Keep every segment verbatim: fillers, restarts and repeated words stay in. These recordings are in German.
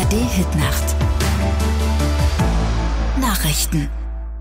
D-Hit-Nacht. Nachrichten.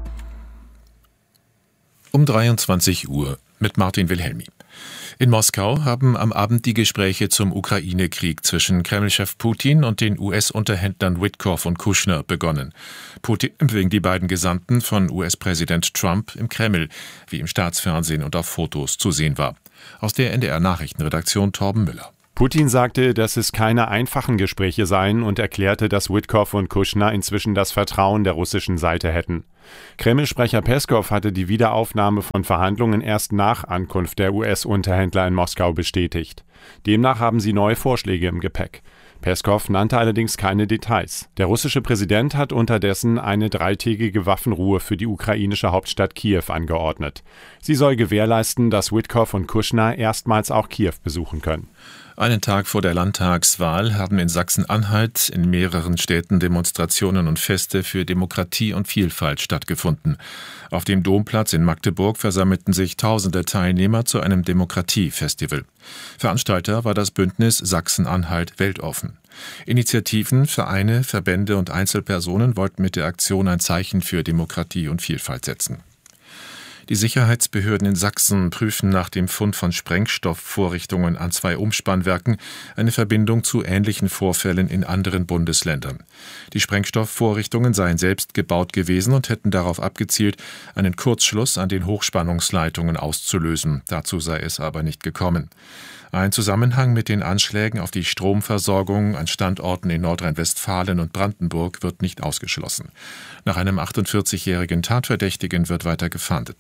Um dreiundzwanzig Uhr mit Martin Wilhelmi. In Moskau haben am Abend die Gespräche zum Ukraine-Krieg zwischen Kreml-Chef Putin und den U S-Unterhändlern Witkoff und Kushner begonnen. Putin empfing die beiden Gesandten von U S-Präsident Trump im Kreml, wie im Staatsfernsehen und auf Fotos zu sehen war. Aus der N D R-Nachrichtenredaktion Torben Müller. Putin sagte, dass es keine einfachen Gespräche seien und erklärte, dass Witkoff und Kushner inzwischen das Vertrauen der russischen Seite hätten. Kreml-Sprecher Peskow hatte die Wiederaufnahme von Verhandlungen erst nach Ankunft der U S-Unterhändler in Moskau bestätigt. Demnach haben sie neue Vorschläge im Gepäck. Peskow nannte allerdings keine Details. Der russische Präsident hat unterdessen eine dreitägige Waffenruhe für die ukrainische Hauptstadt Kiew angeordnet. Sie soll gewährleisten, dass Witkoff und Kushner erstmals auch Kiew besuchen können. Einen Tag vor der Landtagswahl haben in Sachsen-Anhalt in mehreren Städten Demonstrationen und Feste für Demokratie und Vielfalt stattgefunden. Auf dem Domplatz in Magdeburg versammelten sich tausende Teilnehmer zu einem Demokratiefestival. Veranstalter war das Bündnis Sachsen-Anhalt weltoffen. Initiativen, Vereine, Verbände und Einzelpersonen wollten mit der Aktion ein Zeichen für Demokratie und Vielfalt setzen. Die Sicherheitsbehörden in Sachsen prüfen nach dem Fund von Sprengstoffvorrichtungen an zwei Umspannwerken eine Verbindung zu ähnlichen Vorfällen in anderen Bundesländern. Die Sprengstoffvorrichtungen seien selbst gebaut gewesen und hätten darauf abgezielt, einen Kurzschluss an den Hochspannungsleitungen auszulösen. Dazu sei es aber nicht gekommen. Ein Zusammenhang mit den Anschlägen auf die Stromversorgung an Standorten in Nordrhein-Westfalen und Brandenburg wird nicht ausgeschlossen. Nach einem achtundvierzigjährigen Tatverdächtigen wird weiter gefahndet.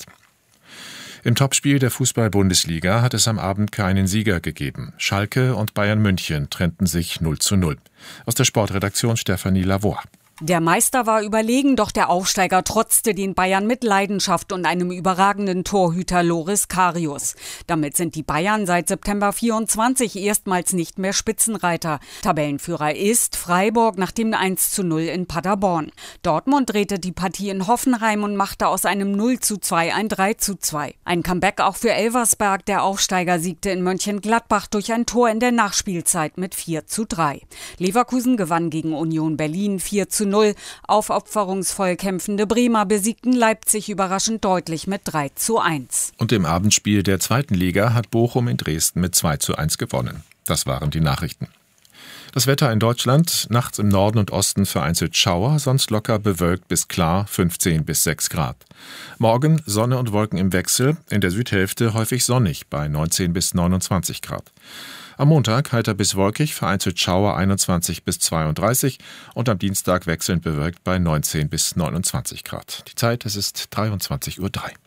Im Topspiel der Fußball-Bundesliga hat es am Abend keinen Sieger gegeben. Schalke und Bayern München trennten sich null zu null. Aus der Sportredaktion Stefanie Lavoie. Der Meister war überlegen, doch der Aufsteiger trotzte den Bayern mit Leidenschaft und einem überragenden Torhüter Loris Karius. Damit sind die Bayern seit September vierundzwanzig erstmals nicht mehr Spitzenreiter. Tabellenführer ist Freiburg nach dem eins zu null in Paderborn. Dortmund drehte die Partie in Hoffenheim und machte aus einem null zu zwei ein drei zu zwei. Ein Comeback auch für Elversberg. Der Aufsteiger siegte in Mönchengladbach durch ein Tor in der Nachspielzeit mit vier zu drei. Leverkusen gewann gegen Union Berlin vier zu null. Aufopferungsvoll kämpfende Bremer besiegten Leipzig überraschend deutlich mit drei zu eins. Und im Abendspiel der zweiten Liga hat Bochum in Dresden mit zwei zu eins gewonnen. Das waren die Nachrichten. Das Wetter in Deutschland, nachts im Norden und Osten vereinzelt Schauer, sonst locker bewölkt bis klar, fünfzehn bis sechs Grad. Morgen Sonne und Wolken im Wechsel, in der Südhälfte häufig sonnig bei neunzehn bis neunundzwanzig Grad. Am Montag heiter bis wolkig, vereinzelt Schauer einundzwanzig bis zweiunddreißig und am Dienstag wechselnd bewölkt bei neunzehn bis neunundzwanzig Grad. Die Zeit, es ist dreiundzwanzig Uhr drei.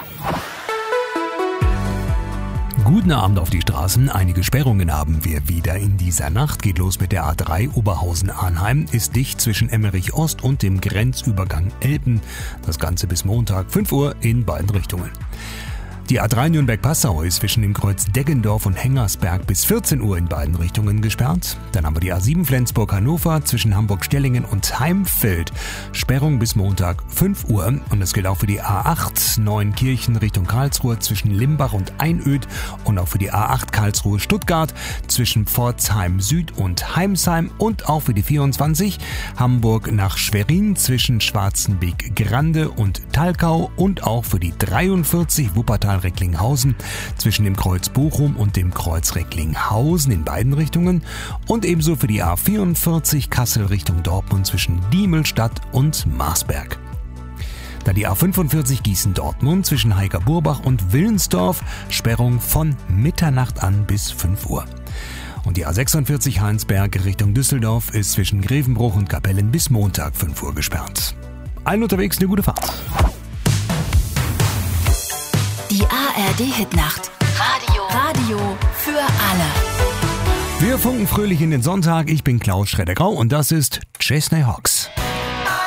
Guten Abend auf die Straßen. Einige Sperrungen haben wir wieder in dieser Nacht. Geht los mit der A drei Oberhausen-Arnheim. Ist dicht zwischen Emmerich Ost und dem Grenzübergang Elben. Das Ganze bis Montag fünf Uhr in beiden Richtungen. Die A drei Nürnberg-Passau ist zwischen dem Kreuz Deggendorf und Hengersberg bis vierzehn Uhr in beiden Richtungen gesperrt. Dann haben wir die A sieben Flensburg-Hannover zwischen Hamburg-Stellingen und Heimfeld. Sperrung bis Montag fünf Uhr. Und das gilt auch für die A acht Neuenkirchen Richtung Karlsruhe zwischen Limbach und Einöd und auch für die A acht Karlsruhe-Stuttgart zwischen Pforzheim Süd und Heimsheim und auch für die vierundzwanzig Hamburg nach Schwerin zwischen Schwarzenbeek-Grande und Talkau und auch für die dreiundvierzig Wuppertal Recklinghausen zwischen dem Kreuz Bochum und dem Kreuz Recklinghausen in beiden Richtungen und ebenso für die A vierundvierzig Kassel Richtung Dortmund zwischen Diemelstadt und Marsberg. Dann die A fünfundvierzig Gießen-Dortmund zwischen Heiger-Burbach und Willensdorf, Sperrung von Mitternacht an bis fünf Uhr. Und die A sechsundvierzig Heinsberg Richtung Düsseldorf ist zwischen Grevenbruch und Kapellen bis Montag fünf Uhr gesperrt. Allen unterwegs eine gute Fahrt. Die A R D-Hit-Nacht. Radio. Radio für alle. Wir funken fröhlich in den Sonntag. Ich bin Klaus Schredder-Grau und das ist Chesney Hawks.